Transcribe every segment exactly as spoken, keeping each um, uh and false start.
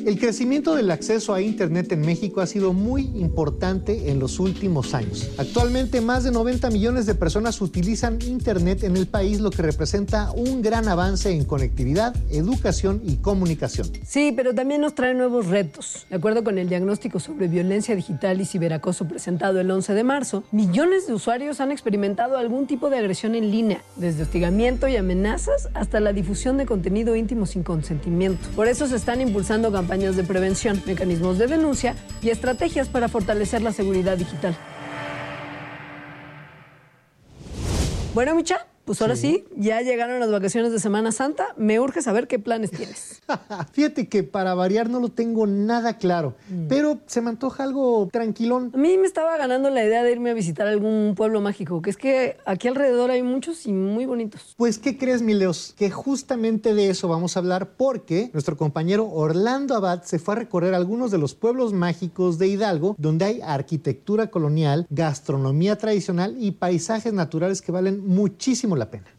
El crecimiento del acceso a Internet en México ha sido muy importante en los últimos años. Actualmente, más de noventa millones de personas utilizan Internet en el país, lo que representa un gran avance en conectividad, educación y comunicación. Sí, pero también nos trae nuevos retos. De acuerdo con el diagnóstico sobre violencia digital y ciberacoso presentado el once de marzo, millones de usuarios han experimentado algún tipo de agresión en línea, desde hostigamiento y amenazas hasta la difusión de contenido íntimo sin consentimiento. Por eso se están impulsando campañas de prevención, mecanismos de denuncia y estrategias para fortalecer la seguridad digital. Bueno, Micha, pues ahora sí. sí, ya llegaron las vacaciones de Semana Santa. Me urge saber qué planes tienes. Fíjate que para variar no lo tengo nada claro, mm. pero se me antoja algo tranquilón. A mí me estaba ganando la idea de irme a visitar algún pueblo mágico, que es que aquí alrededor hay muchos y muy bonitos. Pues, ¿qué crees, mi Leos? Que justamente de eso vamos a hablar porque nuestro compañero Orlando Abad se fue a recorrer algunos de los pueblos mágicos de Hidalgo, donde hay arquitectura colonial, gastronomía tradicional y paisajes naturales que valen muchísimo la pena.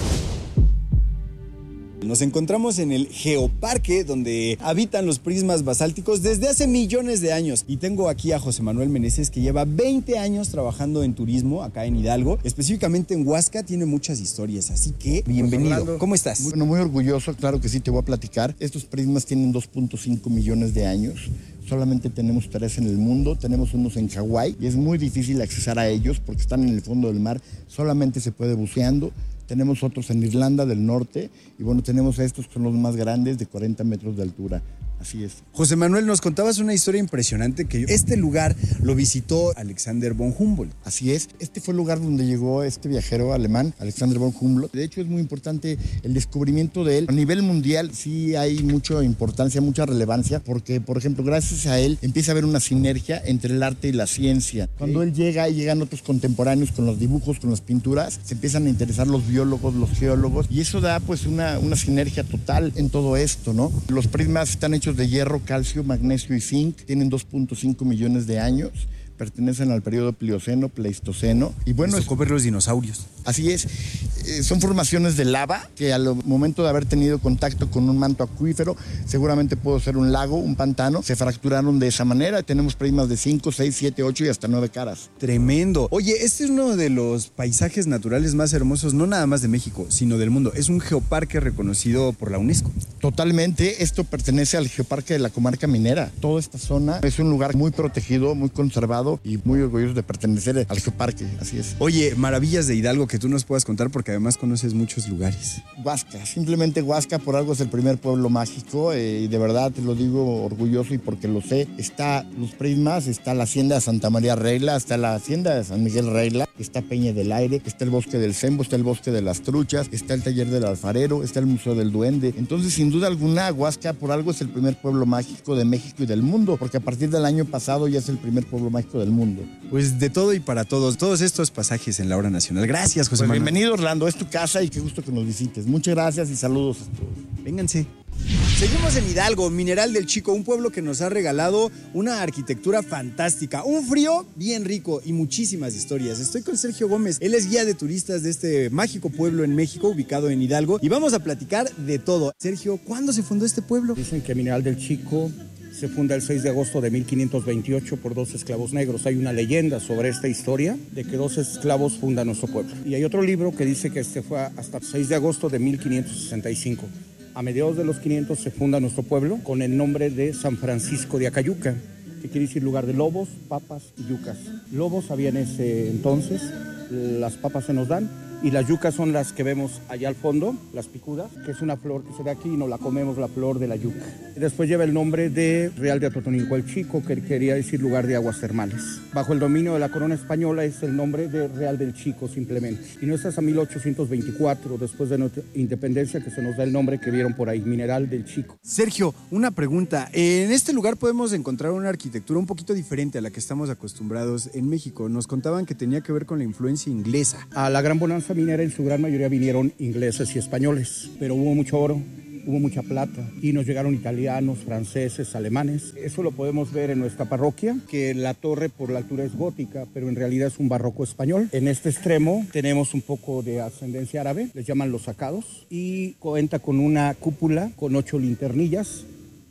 Nos encontramos en el Geoparque, donde habitan los prismas basálticos desde hace millones de años. Y tengo aquí a José Manuel Meneses, que lleva veinte años trabajando en turismo acá en Hidalgo, específicamente en Huasca. Tiene muchas historias, así que bienvenido. Pues, ¿cómo estás? Bueno, muy orgulloso, claro que sí, te voy a platicar. Estos prismas tienen dos punto cinco millones de años. Solamente tenemos tres en el mundo, tenemos unos en Hawái y es muy difícil accesar a ellos porque están en el fondo del mar, solamente se puede buceando. Tenemos otros en Irlanda del Norte y bueno, tenemos estos que son los más grandes de cuarenta metros de altura. Así es. José Manuel, nos contabas una historia impresionante que este lugar lo visitó Alexander von Humboldt. Así es. Este fue el lugar donde llegó este viajero alemán, Alexander von Humboldt. De hecho, es muy importante el descubrimiento de él. A nivel mundial sí hay mucha importancia, mucha relevancia, porque, por ejemplo, gracias a él empieza a haber una sinergia entre el arte y la ciencia. Cuando sí. él llega y llegan otros contemporáneos con los dibujos, con las pinturas, se empiezan a interesar los biólogos, los geólogos, y eso da pues una, una sinergia total en todo esto, ¿no? Los prismas están hechos de hierro, calcio, magnesio y zinc, tienen dos punto cinco millones de años, pertenecen al periodo Plioceno, Pleistoceno. Y bueno, es ver los dinosaurios. Así es. Eh, son formaciones de lava que al momento de haber tenido contacto con un manto acuífero, seguramente pudo ser un lago, un pantano, se fracturaron de esa manera. Tenemos prismas de cinco, seis, siete, ocho y hasta nueve caras. Tremendo. Oye, este es uno de los paisajes naturales más hermosos, no nada más de México, sino del mundo. Es un geoparque reconocido por la UNESCO. Totalmente. Esto pertenece al Geoparque de la Comarca Minera. Toda esta zona es un lugar muy protegido, muy conservado y muy orgulloso de pertenecer al Geoparque, así es. Oye, maravillas de Hidalgo que tú nos puedas contar porque además conoces muchos lugares. Huasca, simplemente Huasca por algo es el primer pueblo mágico eh, y de verdad te lo digo orgulloso y porque lo sé. Está los prismas, está la hacienda de Santa María Regla, está la hacienda de San Miguel Regla, está Peña del Aire, está el bosque del Sembo, está el bosque de las Truchas, está el taller del alfarero, está el Museo del Duende. Entonces, sin duda alguna, Huasca por algo es el primer pueblo mágico de México y del mundo, porque a partir del año pasado ya es el primer pueblo mágico del mundo. Pues de todo y para todos, todos estos pasajes en la hora nacional. Gracias, José pues Manuel. Bienvenido, Orlando, es tu casa y qué gusto que nos visites. Muchas gracias y saludos a todos. Vénganse. Seguimos en Hidalgo, Mineral del Chico, un pueblo que nos ha regalado una arquitectura fantástica, un frío bien rico y muchísimas historias. Estoy con Sergio Gómez, él es guía de turistas de este mágico pueblo en México, ubicado en Hidalgo, y vamos a platicar de todo. Sergio, ¿cuándo se fundó este pueblo? Dicen que Mineral del Chico se funda el seis de agosto de mil quinientos veintiocho por dos esclavos negros. Hay una leyenda sobre esta historia de que dos esclavos fundan nuestro pueblo. Y hay otro libro que dice que este fue hasta el seis de agosto de mil quinientos sesenta y cinco. A mediados de los quinientos se funda nuestro pueblo con el nombre de San Francisco de Acayuca, que quiere decir lugar de lobos, papas y yucas. Lobos había en ese entonces, las papas se nos dan, y las yucas son las que vemos allá al fondo, las picudas, que es una flor que se da aquí y nos la comemos, la flor de la yuca. Después lleva el nombre de Real de Atotonilco el Chico, que quería decir lugar de aguas termales. Bajo el dominio de la corona española es el nombre de Real del Chico simplemente. Y no es hasta mil ochocientos veinticuatro, después de nuestra independencia, que se nos da el nombre que vieron por ahí, Mineral del Chico. Sergio, una pregunta. En este lugar podemos encontrar una arquitectura un poquito diferente a la que estamos acostumbrados en México. Nos contaban que tenía que ver con la influencia inglesa. A la Gran Bonanza minera en su gran mayoría vinieron ingleses y españoles, pero hubo mucho oro, hubo mucha plata y nos llegaron italianos, franceses, alemanes. Eso lo podemos ver en nuestra parroquia, que la torre por la altura es gótica, pero en realidad es un barroco español. En este extremo tenemos un poco de ascendencia árabe, les llaman los sacados, y cuenta con una cúpula con ocho linternillas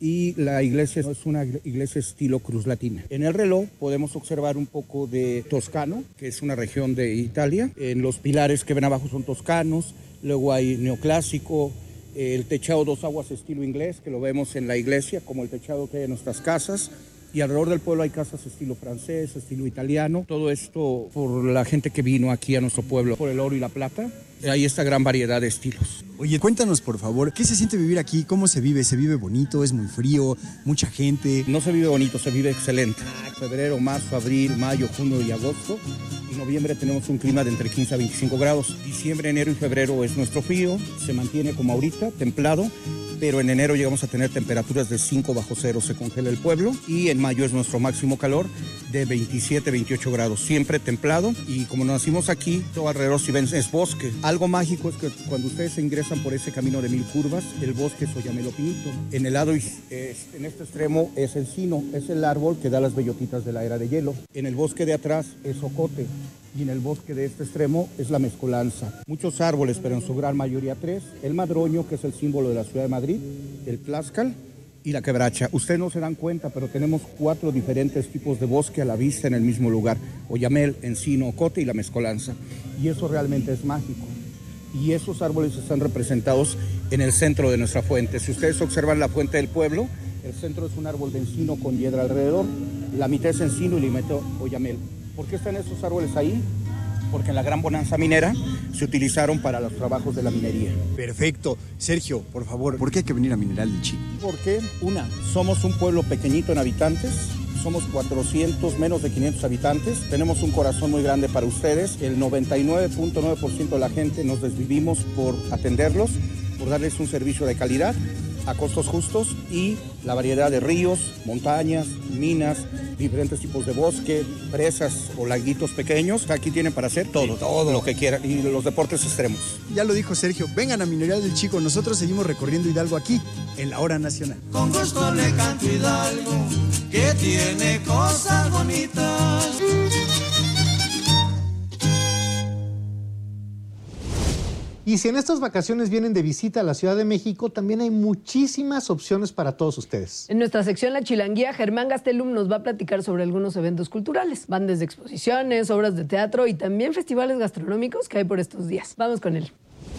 y la iglesia es una iglesia estilo cruz latina. En el reloj podemos observar un poco de toscano, que es una región de Italia. En los pilares que ven abajo son toscanos, luego hay neoclásico, el techado dos aguas estilo inglés, que lo vemos en la iglesia, como el techado que hay en nuestras casas. Y alrededor del pueblo hay casas estilo francés, estilo italiano. Todo esto por la gente que vino aquí a nuestro pueblo, por el oro y la plata. Hay esta gran variedad de estilos. Oye, cuéntanos por favor, ¿qué se siente vivir aquí? ¿Cómo se vive? ¿Se vive bonito? ¿Es muy frío? ¿Mucha gente? No se vive bonito, se vive excelente. Febrero, marzo, abril, mayo, junio y agosto. En noviembre tenemos un clima de entre quince a veinticinco grados. Diciembre, enero y febrero es nuestro frío. Se mantiene como ahorita, templado. Pero en enero llegamos a tener temperaturas de cinco bajo cero, se congela el pueblo. Y en mayo es nuestro máximo calor de veintisiete, veintiocho grados, siempre templado. Y como nacimos aquí, todo alrededor, si ven, es bosque. Algo mágico es que cuando ustedes se ingresan por ese camino de mil curvas, el bosque es Oyamel Pinito. En el lado, es, en este extremo es encino, es el árbol que da las bellotitas de la era de hielo. En el bosque de atrás es ocote. Y en el bosque de este extremo es la mezcolanza. Muchos árboles, pero en su gran mayoría tres. El madroño, que es el símbolo de la ciudad de Madrid, el plascal y la quebracha. Ustedes no se dan cuenta, pero tenemos cuatro diferentes tipos de bosque a la vista en el mismo lugar. Oyamel, encino, ocote y la mezcolanza. Y eso realmente es mágico. Y esos árboles están representados en el centro de nuestra fuente. Si ustedes observan la fuente del pueblo, el centro es un árbol de encino con hiedra alrededor. La mitad es encino y la mitad oyamel. ¿Por qué están esos árboles ahí? Porque en la gran bonanza minera se utilizaron para los trabajos de la minería. Perfecto. Sergio, por favor, ¿por qué hay que venir a Mineral del Chico? Porque, una, somos un pueblo pequeñito en habitantes, somos cuatrocientos, menos de quinientos habitantes, tenemos un corazón muy grande para ustedes, el noventa y nueve punto nueve por ciento de la gente nos desvivimos por atenderlos, por darles un servicio de calidad, a costos justos y la variedad de ríos, montañas, minas, diferentes tipos de bosque, presas o laguitos pequeños. Aquí tienen para hacer todo, sí, todo lo que quieran y los deportes extremos. Ya lo dijo Sergio, vengan a Mineral del Chico, nosotros seguimos recorriendo Hidalgo aquí en la Hora Nacional. Con gusto le canto Hidalgo, que tiene cosas bonitas. Y si en estas vacaciones vienen de visita a la Ciudad de México, también hay muchísimas opciones para todos ustedes. En nuestra sección La Chilanguía, Germán Gastelum nos va a platicar sobre algunos eventos culturales. Van desde exposiciones, obras de teatro y también festivales gastronómicos que hay por estos días. Vamos con él.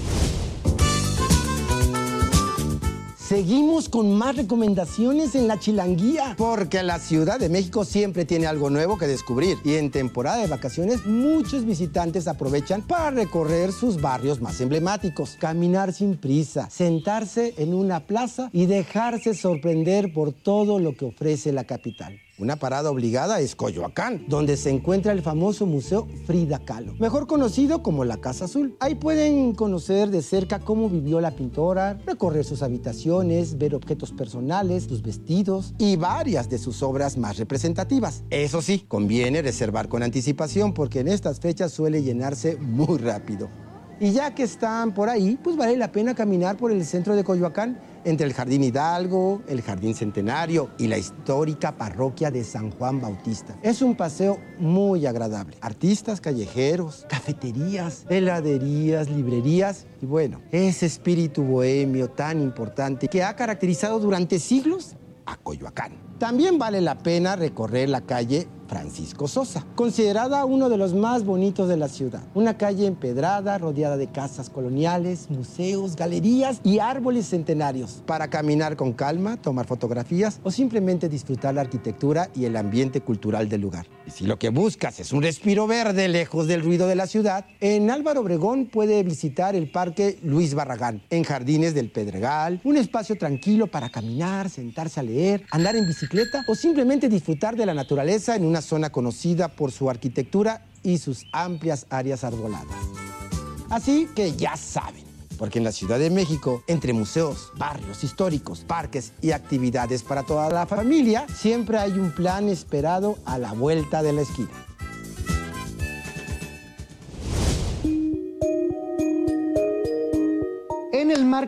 Seguimos con más recomendaciones en La Chilanguía, porque la Ciudad de México siempre tiene algo nuevo que descubrir y en temporada de vacaciones muchos visitantes aprovechan para recorrer sus barrios más emblemáticos, caminar sin prisa, sentarse en una plaza y dejarse sorprender por todo lo que ofrece la capital. Una parada obligada es Coyoacán, donde se encuentra el famoso Museo Frida Kahlo, mejor conocido como la Casa Azul. Ahí pueden conocer de cerca cómo vivió la pintora, recorrer sus habitaciones, ver objetos personales, sus vestidos y varias de sus obras más representativas. Eso sí, conviene reservar con anticipación porque en estas fechas suele llenarse muy rápido. Y ya que están por ahí, pues vale la pena caminar por el centro de Coyoacán, entre el Jardín Hidalgo, el Jardín Centenario y la histórica parroquia de San Juan Bautista. Es un paseo muy agradable. Artistas callejeros, cafeterías, heladerías, librerías y bueno, ese espíritu bohemio tan importante que ha caracterizado durante siglos a Coyoacán. También vale la pena recorrer la calle Francisco Sosa, considerada uno de los más bonitos de la ciudad. Una calle empedrada, rodeada de casas coloniales, museos, galerías y árboles centenarios, para caminar con calma, tomar fotografías o simplemente disfrutar la arquitectura y el ambiente cultural del lugar. Y si lo que buscas es un respiro verde lejos del ruido de la ciudad, en Álvaro Obregón puede visitar el Parque Luis Barragán, en Jardines del Pedregal, un espacio tranquilo para caminar, sentarse a leer, andar en bicicleta o simplemente disfrutar de la naturaleza en una zona conocida por su arquitectura y sus amplias áreas arboladas. Así que ya saben, porque en la Ciudad de México, entre museos, barrios históricos, parques y actividades para toda la familia, siempre hay un plan esperado a la vuelta de la esquina. En el marco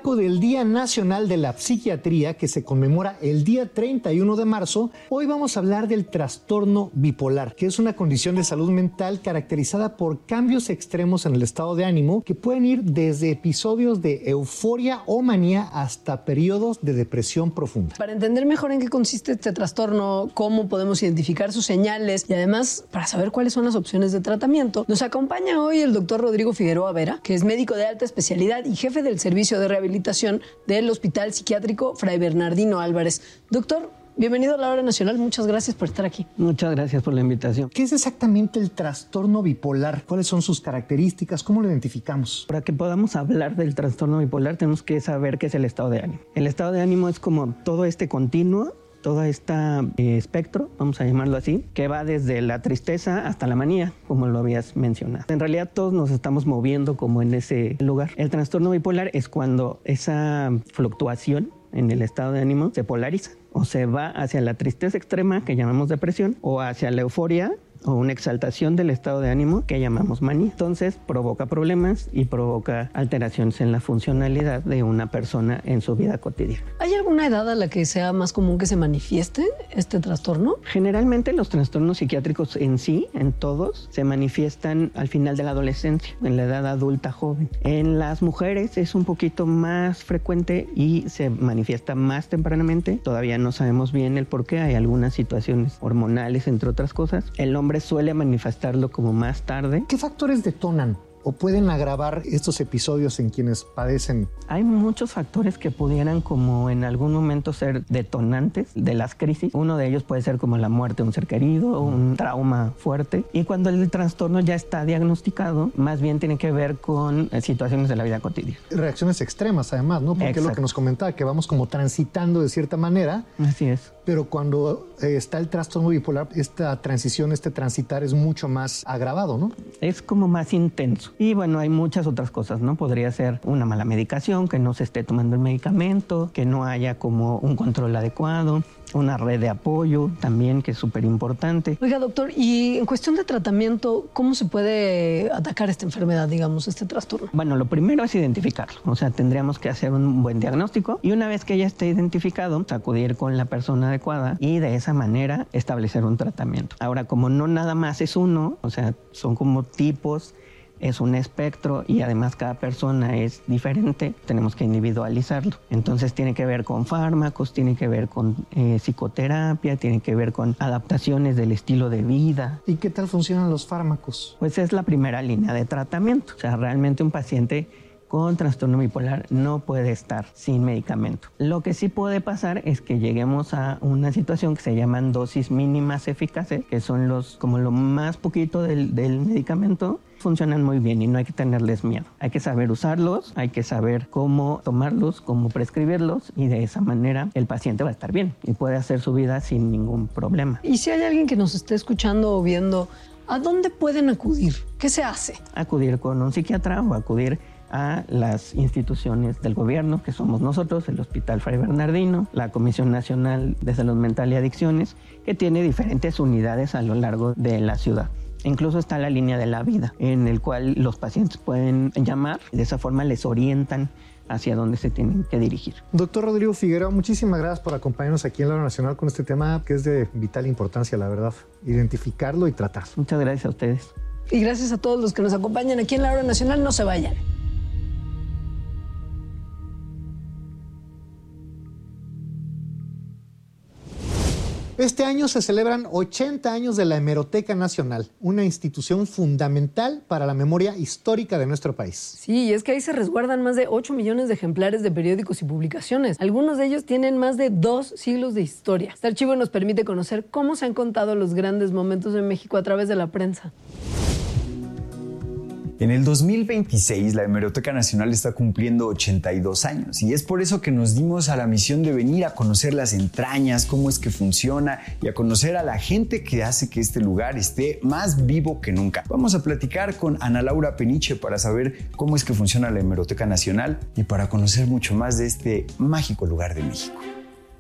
marco del Día Nacional de la Psiquiatría, que se conmemora el día treinta y uno de marzo, hoy vamos a hablar del trastorno bipolar, que es una condición de salud mental caracterizada por cambios extremos en el estado de ánimo que pueden ir desde episodios de euforia o manía hasta periodos de depresión profunda. Para entender mejor en qué consiste este trastorno, cómo podemos identificar sus señales y además para saber cuáles son las opciones de tratamiento, nos acompaña hoy el doctor Rodrigo Figueroa Vera, que es médico de alta especialidad y jefe del servicio de rehabilitación del Hospital Psiquiátrico Fray Bernardino Álvarez. Doctor, bienvenido a La Hora Nacional. Muchas gracias por estar aquí. Muchas gracias por la invitación. ¿Qué es exactamente el trastorno bipolar? ¿Cuáles son sus características? ¿Cómo lo identificamos? Para que podamos hablar del trastorno bipolar tenemos que saber qué es el estado de ánimo. El estado de ánimo es como todo este continuo, todo este eh, espectro, vamos a llamarlo así, que va desde la tristeza hasta la manía, como lo habías mencionado. En realidad todos nos estamos moviendo como en ese lugar. El trastorno bipolar es cuando esa fluctuación en el estado de ánimo se polariza o se va hacia la tristeza extrema, que llamamos depresión, o hacia la euforia o una exaltación del estado de ánimo que llamamos manía. Entonces provoca problemas y provoca alteraciones en la funcionalidad de una persona en su vida cotidiana. ¿Hay alguna edad a la que sea más común que se manifieste este trastorno? Generalmente los trastornos psiquiátricos en sí, en todos, se manifiestan al final de la adolescencia, en la edad adulta joven. En las mujeres es un poquito más frecuente y se manifiesta más tempranamente. Todavía no sabemos bien el por qué, hay algunas situaciones hormonales, entre otras cosas. El hombre suele manifestarlo como más tarde. ¿Qué factores detonan o pueden agravar estos episodios en quienes padecen? Hay muchos factores que pudieran como en algún momento ser detonantes de las crisis. Uno de ellos puede ser como la muerte de un ser querido, un trauma fuerte. Y cuando el trastorno ya está diagnosticado, más bien tiene que ver con situaciones de la vida cotidiana. Reacciones extremas además, ¿no? Porque Exacto. Es lo que nos comentaba, que vamos como transitando de cierta manera. Así es. Pero cuando eh, está el trastorno bipolar, esta transición, este transitar es mucho más agravado, ¿no? Es como más intenso. Y bueno, hay muchas otras cosas, ¿no? Podría ser una mala medicación, que no se esté tomando el medicamento, que no haya como un control adecuado, una red de apoyo también, que es súper importante. Oiga, doctor, y en cuestión de tratamiento, ¿cómo se puede atacar esta enfermedad, digamos, este trastorno? Bueno, lo primero es identificarlo. O sea, tendríamos que hacer un buen diagnóstico y una vez que ya esté identificado, acudir con la persona adecuada y de esa manera establecer un tratamiento. Ahora, como no nada más es uno, o sea, son como tipos, es un espectro y además cada persona es diferente, tenemos que individualizarlo. Entonces tiene que ver con fármacos, tiene que ver con eh, psicoterapia, tiene que ver con adaptaciones del estilo de vida. ¿Y qué tal funcionan los fármacos? Pues es la primera línea de tratamiento. O sea, realmente un paciente con trastorno bipolar no puede estar sin medicamento. Lo que sí puede pasar es que lleguemos a una situación que se llaman dosis mínimas eficaces, que son los como lo más poquito del, del medicamento. Funcionan muy bien y no hay que tenerles miedo. Hay que saber usarlos, hay que saber cómo tomarlos, cómo prescribirlos y de esa manera el paciente va a estar bien y puede hacer su vida sin ningún problema. Y si hay alguien que nos esté escuchando o viendo, ¿a dónde pueden acudir? ¿Qué se hace? Acudir con un psiquiatra o acudir a las instituciones del gobierno, que somos nosotros, el Hospital Fray Bernardino, la Comisión Nacional de Salud Mental y Adicciones, que tiene diferentes unidades a lo largo de la ciudad. Incluso está la línea de la vida, en el cual los pacientes pueden llamar y de esa forma les orientan hacia dónde se tienen que dirigir. Doctor Rodrigo Figueroa, muchísimas gracias por acompañarnos aquí en La Hora Nacional con este tema que es de vital importancia, la verdad. Identificarlo y tratar. Muchas gracias a ustedes. Y gracias a todos los que nos acompañan aquí en La Hora Nacional. No se vayan. Este año se celebran ochenta años de la Hemeroteca Nacional, una institución fundamental para la memoria histórica de nuestro país. Sí, y es que ahí se resguardan más de ocho millones de ejemplares de periódicos y publicaciones. Algunos de ellos tienen más de dos siglos de historia. Este archivo nos permite conocer cómo se han contado los grandes momentos de México a través de la prensa. En el dos mil veintiséis, la Hemeroteca Nacional está cumpliendo ochenta y dos años y es por eso que nos dimos a la misión de venir a conocer las entrañas, cómo es que funciona y a conocer a la gente que hace que este lugar esté más vivo que nunca. Vamos a platicar con Ana Laura Peniche para saber cómo es que funciona la Hemeroteca Nacional y para conocer mucho más de este mágico lugar de México.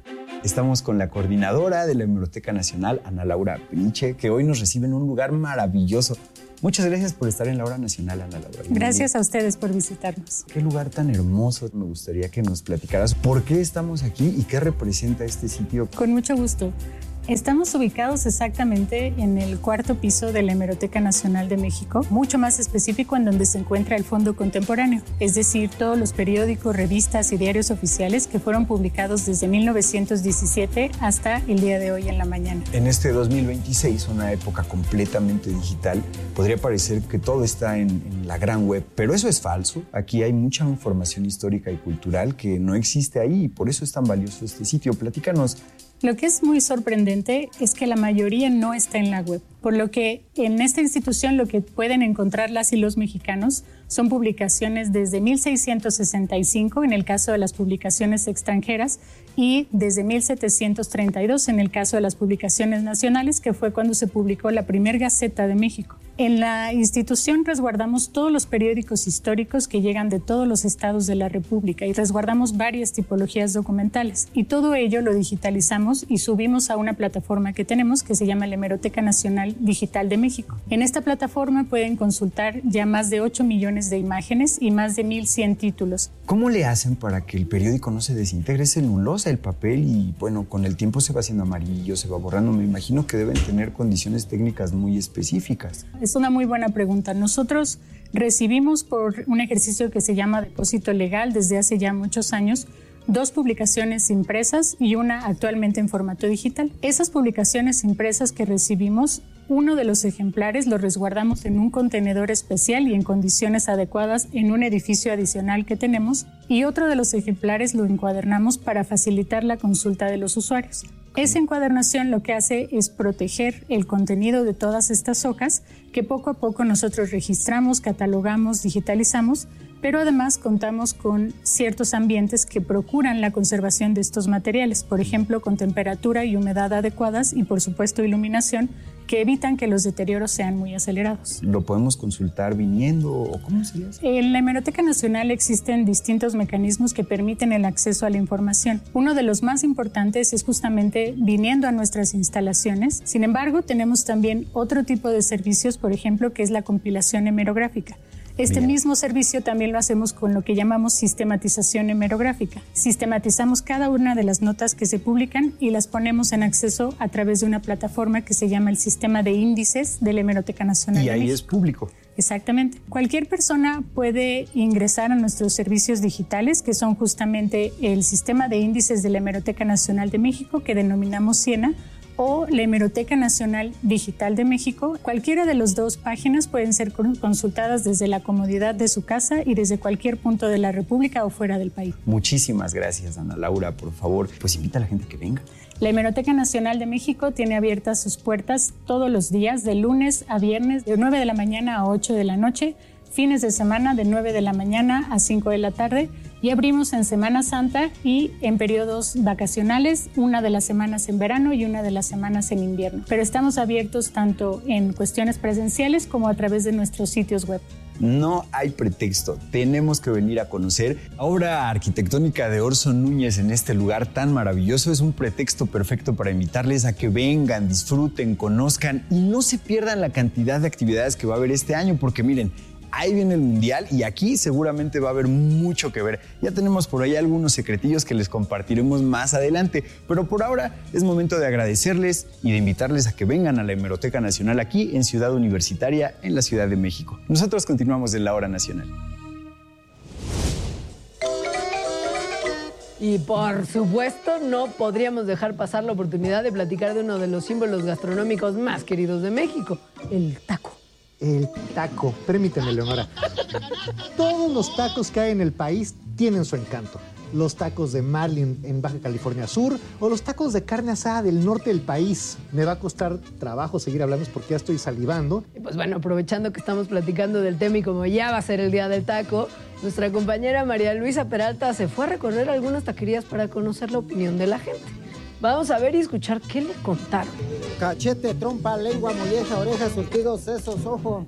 Estamos con la coordinadora de la Hemeroteca Nacional, Ana Laura Peniche, que hoy nos recibe en un lugar maravilloso. Muchas gracias por estar en la Hora Nacional, Ana Laura. Gracias a ustedes por visitarnos. Qué lugar tan hermoso. Me gustaría que nos platicaras por qué estamos aquí y qué representa este sitio. Con mucho gusto. Estamos ubicados exactamente en el cuarto piso de la Hemeroteca Nacional de México, mucho más específico en donde se encuentra el Fondo Contemporáneo, es decir, todos los periódicos, revistas y diarios oficiales que fueron publicados desde mil novecientos diecisiete hasta el día de hoy en la mañana. En este dos mil veintiséis, una época completamente digital, podría parecer que todo está en, en la gran web, pero eso es falso. Aquí hay mucha información histórica y cultural que no existe ahí y por eso es tan valioso este sitio. Platícanos. Lo que es muy sorprendente es que la mayoría no está en la web, por lo que en esta institución lo que pueden encontrar las y los mexicanos son publicaciones desde mil seiscientos sesenta y cinco en el caso de las publicaciones extranjeras y desde mil setecientos treinta y dos en el caso de las publicaciones nacionales, que fue cuando se publicó la primer Gaceta de México. En la institución resguardamos todos los periódicos históricos que llegan de todos los estados de la República y resguardamos varias tipologías documentales. Y todo ello lo digitalizamos y subimos a una plataforma que tenemos que se llama la Hemeroteca Nacional Digital de México. En esta plataforma pueden consultar ya más de ocho millones de imágenes y más de mil cien títulos. ¿Cómo le hacen para que el periódico no se desintegre? Es celulosa el papel y bueno, con el tiempo se va haciendo amarillo, se va borrando. Me imagino que deben tener condiciones técnicas muy específicas. Es una muy buena pregunta. Nosotros recibimos por un ejercicio que se llama depósito legal desde hace ya muchos años dos publicaciones impresas y una actualmente en formato digital. Esas publicaciones impresas que recibimos, uno de los ejemplares lo resguardamos en un contenedor especial y en condiciones adecuadas en un edificio adicional que tenemos y otro de los ejemplares lo encuadernamos para facilitar la consulta de los usuarios. Esa encuadernación lo que hace es proteger el contenido de todas estas hojas que poco a poco nosotros registramos, catalogamos, digitalizamos, pero además contamos con ciertos ambientes que procuran la conservación de estos materiales, por ejemplo, con temperatura y humedad adecuadas y, por supuesto, iluminación, que evitan que los deterioros sean muy acelerados. ¿Lo podemos consultar viniendo o cómo se le hace? En la Hemeroteca Nacional existen distintos mecanismos que permiten el acceso a la información. Uno de los más importantes es justamente viniendo a nuestras instalaciones. Sin embargo, tenemos también otro tipo de servicios, por ejemplo, que es la compilación hemerográfica. Este Bien. mismo servicio también lo hacemos con lo que llamamos sistematización hemerográfica. Sistematizamos cada una de las notas que se publican y las ponemos en acceso a través de una plataforma que se llama el Sistema de Índices de la Hemeroteca Nacional Y de ahí México. es público. Exactamente. Cualquier persona puede ingresar a nuestros servicios digitales, que son justamente el Sistema de Índices de la Hemeroteca Nacional de México, que denominamos SIENA, o la Hemeroteca Nacional Digital de México. Cualquiera de las dos páginas pueden ser consultadas desde la comodidad de su casa y desde cualquier punto de la República o fuera del país. Muchísimas gracias, Ana Laura. Por favor, pues invita a la gente que venga. La Hemeroteca Nacional de México tiene abiertas sus puertas todos los días, de lunes a viernes, de nueve de la mañana a ocho de la noche, fines de semana de nueve de la mañana a cinco de la tarde, y abrimos en Semana Santa y en periodos vacacionales, una de las semanas en verano y una de las semanas en invierno. Pero estamos abiertos tanto en cuestiones presenciales como a través de nuestros sitios web. No hay pretexto, tenemos que venir a conocer obra arquitectónica de Orson Núñez en este lugar tan maravilloso. Es un pretexto perfecto para invitarles a que vengan, disfruten, conozcan y no se pierdan la cantidad de actividades que va a haber este año, porque miren, ahí viene el Mundial y aquí seguramente va a haber mucho que ver. Ya tenemos por ahí algunos secretillos que les compartiremos más adelante, pero por ahora es momento de agradecerles y de invitarles a que vengan a la Hemeroteca Nacional aquí en Ciudad Universitaria, en la Ciudad de México. Nosotros continuamos en la Hora Nacional. Y por supuesto no podríamos dejar pasar la oportunidad de platicar de uno de los símbolos gastronómicos más queridos de México, el taco. El taco. Permíteme, Leonora. Todos los tacos que hay en el país tienen su encanto. Los tacos de Marlin en Baja California Sur o los tacos de carne asada del norte del país. Me va a costar trabajo seguir hablando porque ya estoy salivando. Y pues bueno, aprovechando que estamos platicando del tema y como ya va a ser el día del taco, nuestra compañera María Luisa Peralta se fue a recorrer algunas taquerías para conocer la opinión de la gente. Vamos a ver y escuchar qué le contaron. Cachete, trompa, lengua, molleja, orejas, surtidos, sesos, ojo.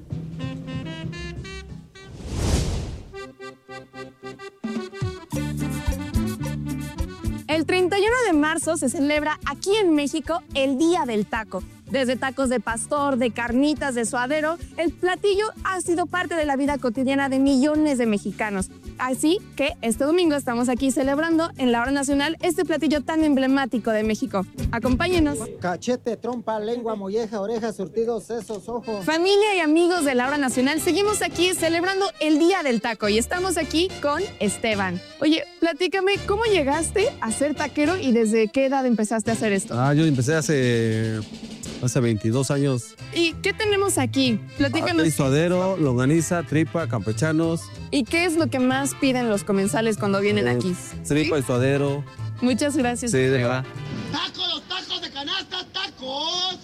El treinta y veintiuno de marzo se celebra aquí en México el Día del Taco. Desde tacos de pastor, de carnitas, de suadero, el platillo ha sido parte de la vida cotidiana de millones de mexicanos. Así que este domingo estamos aquí celebrando en la hora nacional este platillo tan emblemático de México. Acompáñenos. Cachete, trompa, lengua, molleja, orejas, surtidos, sesos, ojos. Familia y amigos de la hora nacional, seguimos aquí celebrando el Día del Taco y estamos aquí con Esteban. Oye, platícame, ¿cómo llegaste a ser taquero y desde qué edad empezaste a hacer esto? Ah, yo empecé hace... Hace veintidós años. ¿Y qué tenemos aquí? Platícanos. Hay suadero, longaniza, tripa, campechanos. ¿Y qué es lo que más piden los comensales cuando vienen eh, aquí? Tripa ¿Sí? y suadero. Muchas gracias. Sí, de verdad. ¡Tacos, los tacos de canasta, tacos!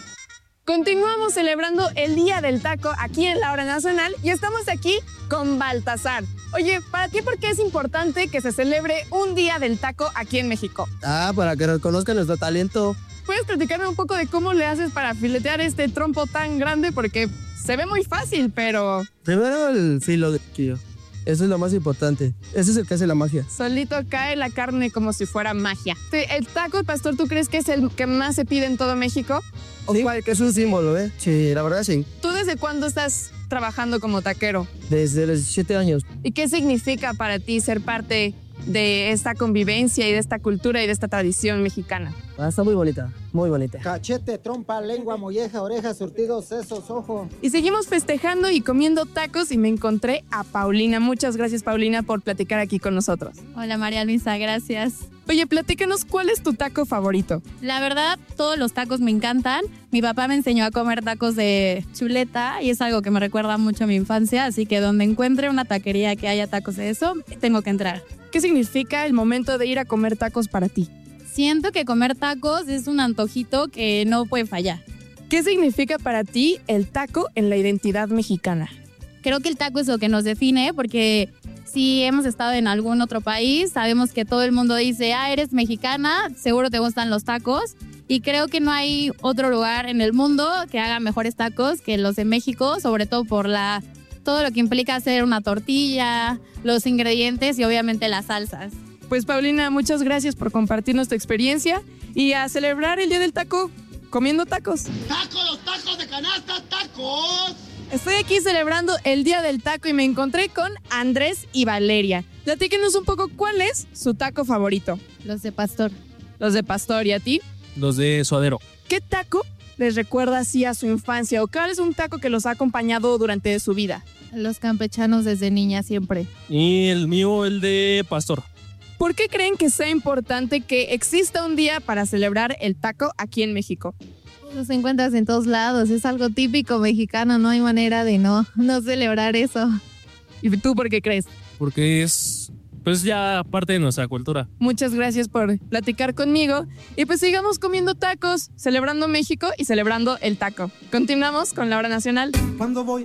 Continuamos celebrando el Día del Taco aquí en la Hora Nacional y estamos aquí con Baltasar. Oye, ¿para ti por qué es importante que se celebre un Día del Taco aquí en México? Ah, para que reconozcan nuestro talento. ¿Puedes platicarme un poco de cómo le haces para filetear este trompo tan grande? Porque se ve muy fácil, pero... Primero el filo de quillo. Eso es lo más importante. Ese es el que hace la magia. Solito cae la carne como si fuera magia. ¿El taco de pastor tú crees que es el que más se pide en todo México? ¿O sí, cuál? Que es un símbolo, ¿eh? Sí, la verdad sí. ¿Tú desde cuándo estás trabajando como taquero? Desde los diecisiete años. ¿Y qué significa para ti ser parte de esta convivencia y de esta cultura y de esta tradición mexicana? Ah, está muy bonita, muy bonita. Cachete, trompa, lengua, molleja, orejas, surtidos, sesos, ojos. Y seguimos festejando y comiendo tacos y me encontré a Paulina. Muchas gracias, Paulina, por platicar aquí con nosotros. Hola, María Luisa, gracias. Oye, platícanos, ¿cuál es tu taco favorito? La verdad, todos los tacos me encantan. Mi papá me enseñó a comer tacos de chuleta y es algo que me recuerda mucho a mi infancia, así que donde encuentre una taquería que haya tacos de eso, tengo que entrar. ¿Qué significa el momento de ir a comer tacos para ti? Siento que comer tacos es un antojito que no puede fallar. ¿Qué significa para ti el taco en la identidad mexicana? Creo que el taco es lo que nos define porque si hemos estado en algún otro país, sabemos que todo el mundo dice, ah, eres mexicana, seguro te gustan los tacos. Y creo que no hay otro lugar en el mundo que haga mejores tacos que los de México, sobre todo por la, todo lo que implica hacer una tortilla, los ingredientes y obviamente las salsas. Pues Paulina, muchas gracias por compartirnos tu experiencia y a celebrar el Día del Taco comiendo tacos. ¡Tacos, los tacos de canasta, tacos! Estoy aquí celebrando el Día del Taco y me encontré con Andrés y Valeria. Platíquenos un poco cuál es su taco favorito. Los de pastor. Los de pastor, ¿y a ti? Los de suadero. ¿Qué taco les recuerda así a su infancia o cuál es un taco que los ha acompañado durante su vida? Los campechanos desde niña siempre. Y el mío, el de pastor. ¿Por qué creen que sea importante que exista un día para celebrar el taco aquí en México? Los encuentras en todos lados, es algo típico mexicano, no hay manera de no, no celebrar eso. ¿Y tú por qué crees? Porque es, pues ya parte de nuestra cultura. Muchas gracias por platicar conmigo y pues sigamos comiendo tacos, celebrando México y celebrando el taco. Continuamos con la Hora Nacional. Cuando voy